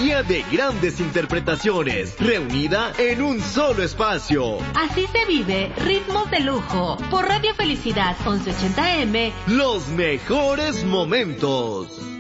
energía de grandes interpretaciones, reunida en un solo espacio. Así se vive Ritmos de Lujo, por Radio Felicidad 1180M. Los mejores momentos.